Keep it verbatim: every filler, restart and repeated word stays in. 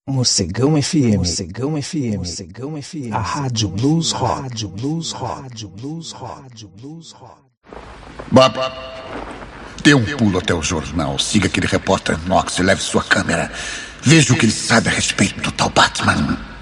Mocegão F M, Mocegão F M, Mocegão F M, a Rádio Blues Rock, Rádio Blues Rock, Rádio Blues Rock, Rádio Blues Rock. Bob, dê um pulo até o jornal, siga aquele repórter Knox e leve sua câmera. Veja o que ele sabe a respeito do tal Batman.